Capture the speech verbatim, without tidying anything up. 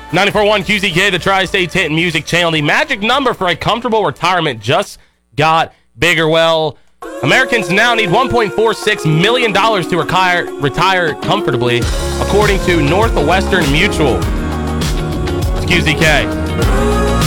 ninety-four point one Q Z K, the Tri-State's hit music channel. The magic number for a comfortable retirement just got bigger. Well, Americans now need one point four six million dollars to retire, retire comfortably, according to Northwestern Mutual. It's Q Z K.